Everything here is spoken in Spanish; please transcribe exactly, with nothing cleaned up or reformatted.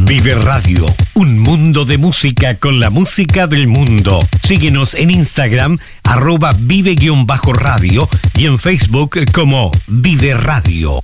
Vive Radio, un mundo de música con la música del mundo. Síguenos en Instagram, arroba vive-radio y en Facebook como Vive Radio.